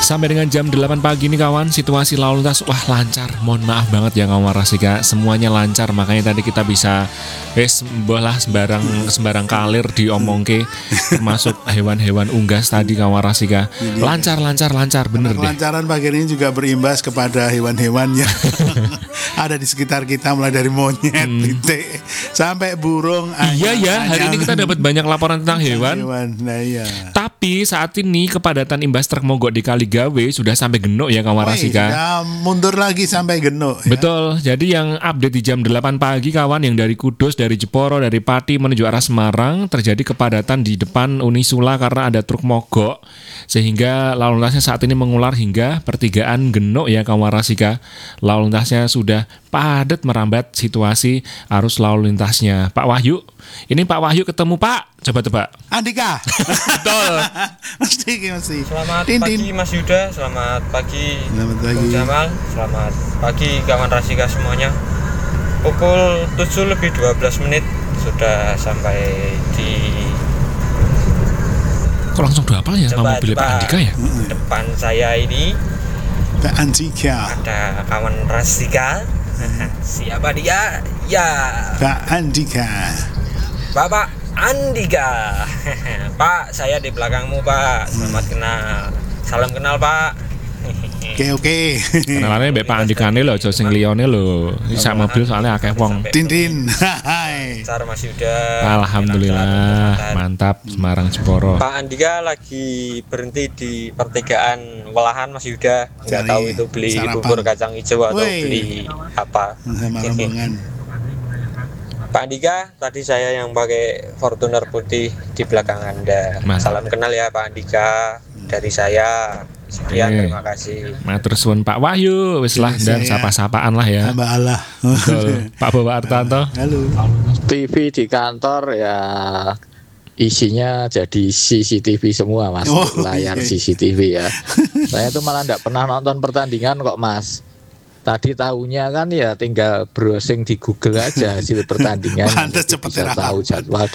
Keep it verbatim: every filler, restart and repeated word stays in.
Sampai dengan jam delapan pagi nih kawan, situasi lalu lintas wah lancar. Mohon maaf banget ya kawan Warasika, semuanya lancar. Makanya tadi kita bisa wes bolah sembarang sembarang kalir diomongke, termasuk hewan-hewan unggas tadi kawan Warasika. Lancar lancar lancar bener deh. Kelancaran bagian ini juga berimbas kepada hewan-hewan yang ada di sekitar kita, mulai dari monyet, Hmm. titik, sampai burung. Iya ya, hari ini kita dapat banyak laporan tentang hewan. hewan. Nah, iya. Tapi saat ini kepadatan imbas truk mogok di Kaligawe sudah sampai Genuk ya kawan Warasika. Nah, mundur lagi sampai Genuk. Ya. Betul, jadi yang update di jam delapan pagi kawan, yang dari Kudus, dari Jeporo, dari Pati menuju arah Semarang terjadi kepadatan di depan Unisula karena ada truk mogok, sehingga lalu lintasnya saat ini mengular hingga pertigaan Genuk ya kawan Warasika. Lalu lintasnya sudah padat merambat situasi arus lalu lintasnya. Pak Wahyu, ini Pak Wahyu ketemu Pak, coba tebak. Andika. Betul. Mesti mesti. Selamat Tin, pagi tin. Mas Yuda, selamat pagi Selamat pagi. Bung Jamal, selamat pagi kawan Rasika semuanya. Pukul tujuh lebih dua belas menit sudah sampai di Kok langsung udah hafal ya sama mobilnya Pak Andika ya? depan saya ini Pak Andika. ada kawan Rasika. Siapa dia? Ya, Pak Andika. Bapak Andika. Pak, saya di belakangmu Pak. Selamat kenal. Salam kenal Pak. Oke oke. Kenalannya Mbak Pak Andikane lho, aja sing liyane lho. Iki sak mobil soalnya akeh wong. Tin tin. Hai. Cara Mas Yuda. Alhamdulillah, mantap Semarang Jeporo. Pak Andika lagi berhenti di pertigaan Welahan Mas Yuda. Nggak Cari tahu itu beli sarapan. bubur kacang hijau atau Wey. beli apa. Sama rombongan. Pak Andika, tadi saya yang pakai Fortuner putih di belakang Anda. Mantap. Salam kenal ya Pak Andika dari saya. Sekian, Oke. terima kasih. Matur suwun Pak Wahyu, wis lah dan Saya- sapa-sapaan lah ya. Hamba Allah. Betul. Pak Bawa Artanto. Halo. T V di kantor ya isinya jadi C C T V semua mas, Oh, layar iya. C C T V ya. Saya tuh malah nggak pernah nonton pertandingan kok mas. Tadi tahunya kan ya tinggal browsing di Google aja hasil pertandingan. Pantes Jadi cepet bisa ya, tahu jadwal